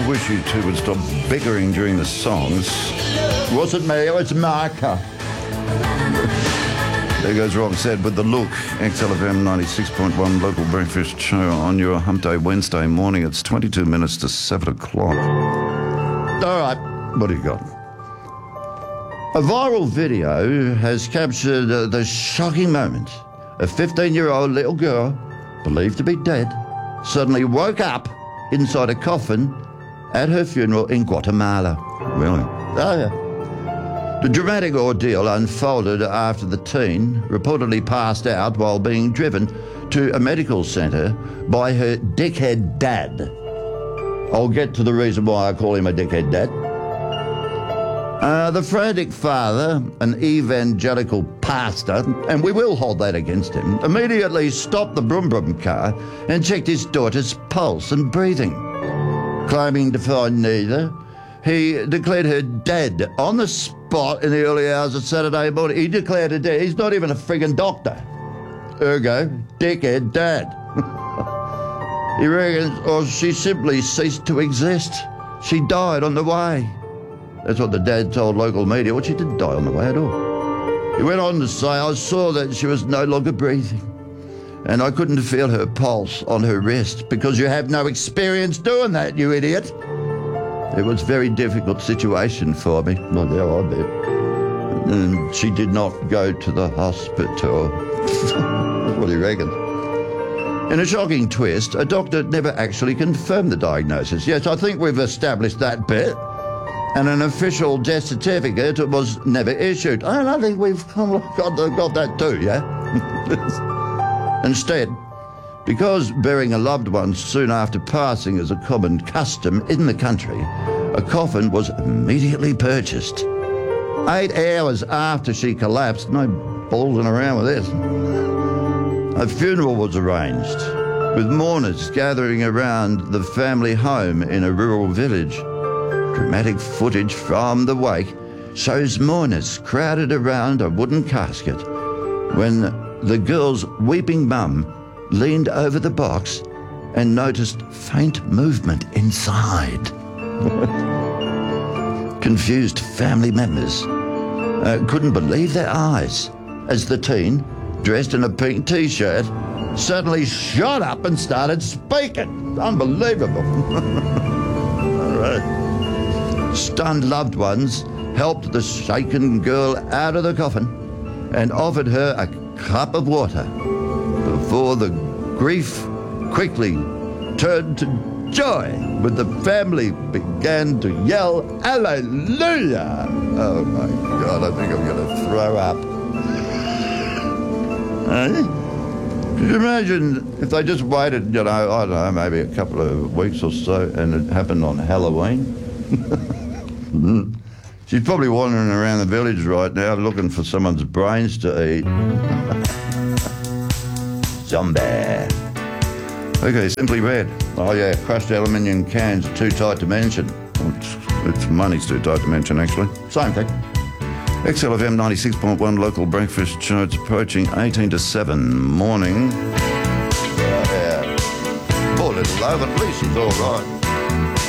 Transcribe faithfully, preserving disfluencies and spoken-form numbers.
wish you two would stop bickering during the songs. Wasn't me, it was Marker. There goes Rob said with the look. X L F M ninety-six point one local breakfast show on your Hump Day Wednesday morning. It's twenty-two minutes to seven o'clock. All right, what do you got? A viral video has captured uh, the shocking moment. A fifteen-year-old little girl, believed to be dead, suddenly woke up inside a coffin at her funeral in Guatemala. Really? Oh, yeah. The dramatic ordeal unfolded after the teen reportedly passed out while being driven to a medical centre by her dickhead dad. I'll get to the reason why I call him a dickhead dad. Uh, the frantic father, an evangelical pastor, and we will hold that against him, immediately stopped the Brum Brum car and checked his daughter's pulse and breathing. Claiming to find neither, he declared her dead on the spot in the early hours of Saturday morning. He declared her dead. He's not even a friggin' doctor. Ergo, dickhead dad. He reckons, or she simply ceased to exist. She died on the way. That's what the dad told local media. Well, she didn't die on the way at all. He went on to say, I saw that she was no longer breathing, and I couldn't feel her pulse on her wrist because you have no experience doing that, you idiot. It was a very difficult situation for me. Well, yeah, I bet. And she did not go to the hospital. That's what he reckoned. In a shocking twist, a doctor never actually confirmed the diagnosis. Yes, I think we've established that bit. And an official death certificate was never issued. And I think we've got, got that too, yeah? Instead, because burying a loved one soon after passing is a common custom in the country, a coffin was immediately purchased. Eight hours after she collapsed, no balling around with this, a funeral was arranged, with mourners gathering around the family home in a rural village. Dramatic footage from the wake shows mourners crowded around a wooden casket when the girl's weeping mum leaned over the box and noticed faint movement inside. Confused family members uh, couldn't believe their eyes as the teen, dressed in a pink T-shirt, suddenly shot up and started speaking. Unbelievable. All right. Stunned loved ones helped the shaken girl out of the coffin and offered her a cup of water before the grief quickly turned to joy when the family began to yell, Hallelujah! Oh my God, I think I'm going to throw up. Eh? Could you imagine if they just waited, you know, I don't know, maybe a couple of weeks or so, and it happened on Halloween? She's probably wandering around the village right now looking for someone's brains to eat. Zombie. Okay, Simply Red. Oh yeah, crushed aluminium cans are too tight to mention. It's, it's money's too tight to mention, actually. Same thing. X L F M ninety-six point one local breakfast show. It's approaching eighteen to seven morning. Right, yeah. Poor little love, at least it's all right.